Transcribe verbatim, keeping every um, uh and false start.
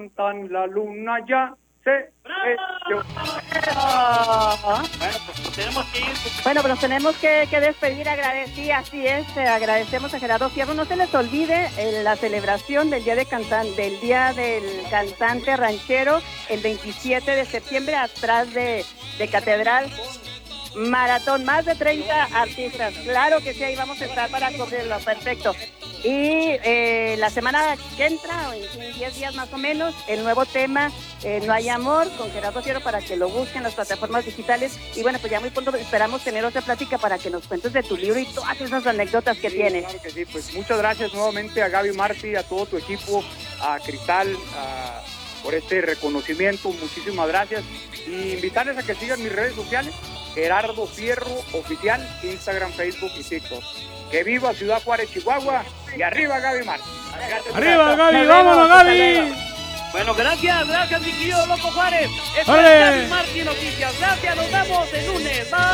Tan la luna ya se... ¡Bravo! Bueno, pues tenemos que ir. Bueno, pues nos tenemos que, que despedir, agradecer, así es, eh, agradecemos a Gerardo Fierro. No se les olvide eh, la celebración del día de cantan, del día del cantante ranchero, el veintisiete de septiembre, atrás de, de Catedral. Maratón, más de treinta artistas, claro que sí, ahí vamos a estar para cubrirlo, perfecto. Y eh, la semana que entra, en diez días más o menos, el nuevo tema, eh, No hay amor, con Gerardo Fierro, para que lo busquen en las plataformas digitales. Y bueno, pues ya muy pronto esperamos tener otra plática para que nos cuentes de tu libro y todas esas anécdotas que Sí, tienes. claro que sí, pues muchas gracias nuevamente a Gaby Martí, a todo tu equipo, a Cristal, a, por este reconocimiento, muchísimas gracias. Y invitarles a que sigan mis redes sociales, Gerardo Fierro Oficial, Instagram, Facebook y TikTok. Que viva Ciudad Juárez, Chihuahua, y arriba Gaby Martí. ¡Arriba, Gaby! Nos ¡Vámonos, vemos, Gaby! Bueno, gracias, gracias, mi querido Loco Juárez. Esto ¡Órale! es Gaby Martí Noticias. Gracias, nos vemos el lunes. Bye.